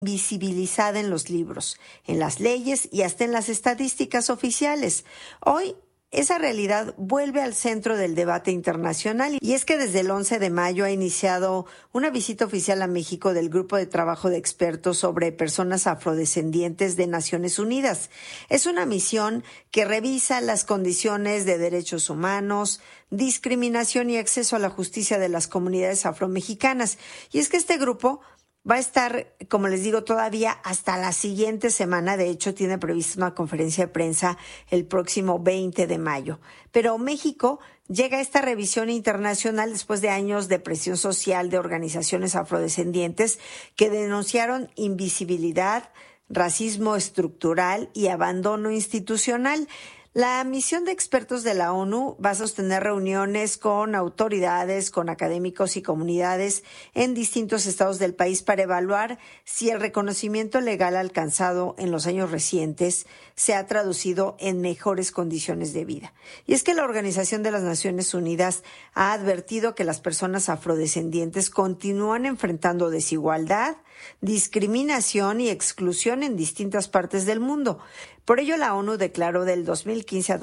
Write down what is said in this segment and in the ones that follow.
visibilizada en los libros, en las leyes y hasta en las estadísticas oficiales. Hoy, esa realidad vuelve al centro del debate internacional, y es que desde el 11 de mayo ha iniciado una visita oficial a México del Grupo de Trabajo de Expertos sobre Personas Afrodescendientes de Naciones Unidas. Es una misión que revisa las condiciones de derechos humanos, discriminación y acceso a la justicia de las comunidades afromexicanas. Y es que este grupo va a estar, como les digo, todavía hasta la siguiente semana. De hecho, tiene prevista una conferencia de prensa el próximo 20 de mayo. Pero México llega a esta revisión internacional después de años de presión social de organizaciones afrodescendientes que denunciaron invisibilidad, racismo estructural y abandono institucional. La misión de expertos de la ONU va a sostener reuniones con autoridades, con académicos y comunidades en distintos estados del país para evaluar si el reconocimiento legal alcanzado en los años recientes se ha traducido en mejores condiciones de vida. Y es que la Organización de las Naciones Unidas ha advertido que las personas afrodescendientes continúan enfrentando desigualdad, discriminación y exclusión en distintas partes del mundo. Por ello, la ONU declaró del 2015 a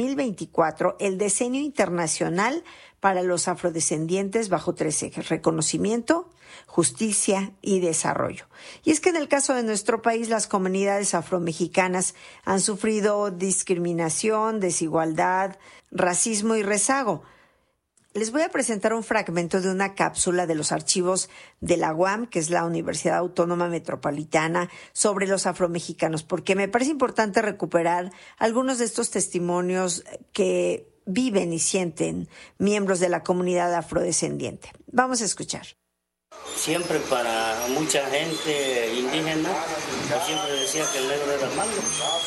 2024 el Decenio Internacional para los Afrodescendientes bajo 3 ejes: reconocimiento, justicia y desarrollo. Y es que en el caso de nuestro país, las comunidades afromexicanas han sufrido discriminación, desigualdad, racismo y rezago. Les voy a presentar un fragmento de una cápsula de los archivos de la UAM, que es la Universidad Autónoma Metropolitana, sobre los afromexicanos, porque me parece importante recuperar algunos de estos testimonios que viven y sienten miembros de la comunidad afrodescendiente. Vamos a escuchar. Siempre para mucha gente indígena, siempre decía que el negro era malo.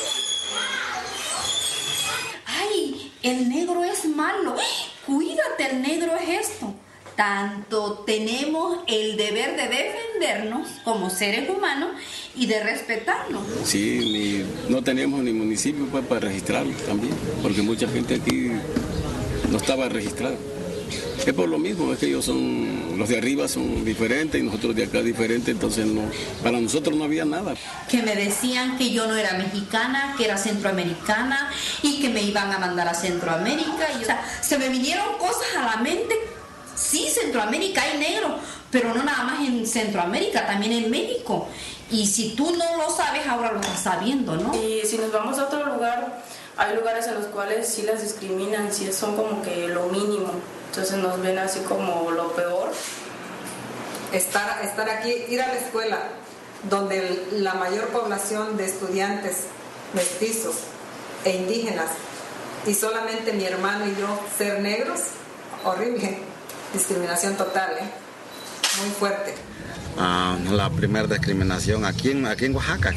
¡Ay, el negro es malo! Cuídate, el negro es esto. Tanto tenemos el deber de defendernos como seres humanos y de respetarnos. Sí, no tenemos ni municipio para registrarlo también, porque mucha gente aquí no estaba registrada. Es por lo mismo, es que ellos los de arriba son diferentes y nosotros de acá diferentes, entonces para nosotros no había nada. Que me decían que yo no era mexicana, que era centroamericana y que me iban a mandar a Centroamérica. O sea, se me vinieron cosas a la mente. Sí, Centroamérica hay negros, pero no nada más en Centroamérica, también en México. Y si tú no lo sabes, ahora lo estás sabiendo, ¿no? Y si nos vamos a otro lugar, hay lugares en los cuales sí las discriminan, sí son como que lo mínimo. Entonces nos ven así como lo peor. Estar aquí, ir a la escuela, donde la mayor población de estudiantes mestizos e indígenas, y solamente mi hermano y yo ser negros, horrible, discriminación total, muy fuerte. La primera discriminación aquí en Oaxaca,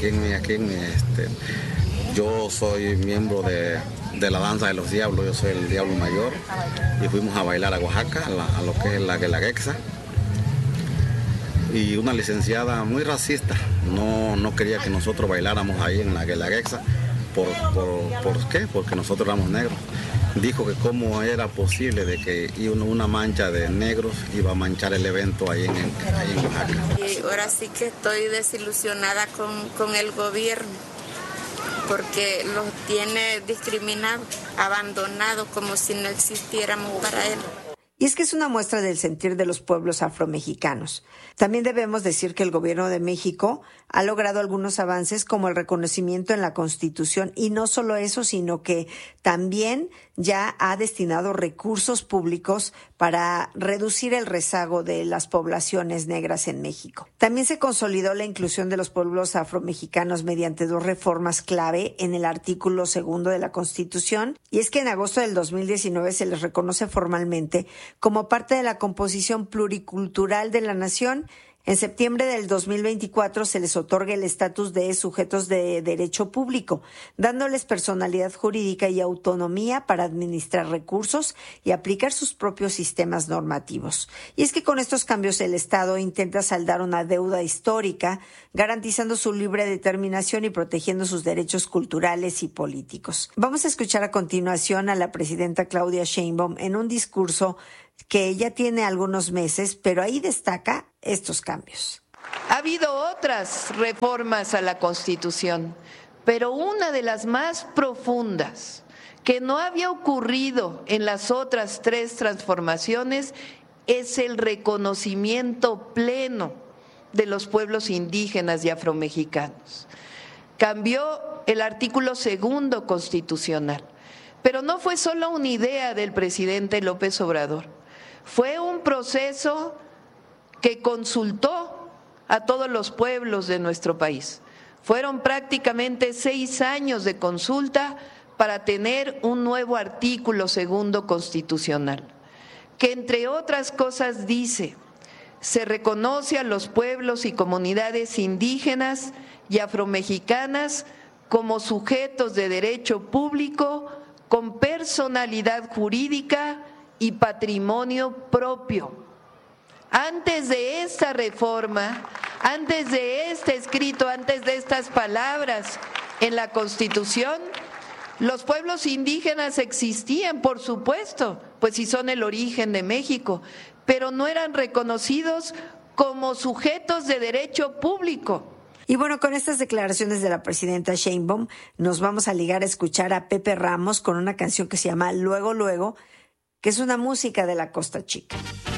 yo soy miembro de la danza de los diablos, yo soy el diablo mayor, y fuimos a bailar a Oaxaca, a lo que es la Guelaguetza, y una licenciada muy racista no quería que nosotros bailáramos ahí en la Guelaguetza. ¿Por qué? Porque nosotros éramos negros. Dijo que cómo era posible de que una mancha de negros iba a manchar el evento ahí en Oaxaca. Y ahora sí que estoy desilusionada con el gobierno, porque los tiene discriminados, abandonados, como si no existiéramos para él. Y es que es una muestra del sentir de los pueblos afromexicanos. También debemos decir que el gobierno de México ha logrado algunos avances como el reconocimiento en la Constitución, y no solo eso, sino que también ya ha destinado recursos públicos para reducir el rezago de las poblaciones negras en México. También se consolidó la inclusión de los pueblos afromexicanos mediante 2 reformas clave en el artículo 2 de la Constitución, y es que en agosto del 2019 se les reconoce formalmente como parte de la composición pluricultural de la nación. En septiembre del 2024 se les otorga el estatus de sujetos de derecho público, dándoles personalidad jurídica y autonomía para administrar recursos y aplicar sus propios sistemas normativos. Y es que con estos cambios el Estado intenta saldar una deuda histórica, garantizando su libre determinación y protegiendo sus derechos culturales y políticos. Vamos a escuchar a continuación a la presidenta Claudia Sheinbaum en un discurso que ya tiene algunos meses, pero ahí destaca estos cambios. Ha habido otras reformas a la Constitución, pero una de las más profundas, que no había ocurrido en las otras 3 transformaciones, es el reconocimiento pleno de los pueblos indígenas y afromexicanos. Cambió el artículo 2 constitucional, pero no fue solo una idea del presidente López Obrador, fue un proceso que consultó a todos los pueblos de nuestro país. Fueron prácticamente 6 años de consulta para tener un nuevo artículo 2 constitucional, que entre otras cosas dice: se reconoce a los pueblos y comunidades indígenas y afromexicanas como sujetos de derecho público con personalidad jurídica y patrimonio propio. Antes de esta reforma, antes de este escrito, antes de estas palabras en la Constitución, los pueblos indígenas existían, por supuesto, pues si son el origen de México, pero no eran reconocidos como sujetos de derecho público. Y bueno, con estas declaraciones de la presidenta Sheinbaum, nos vamos a ligar a escuchar a Pepe Ramos con una canción que se llama Luego Luego, que es una música de la Costa Chica.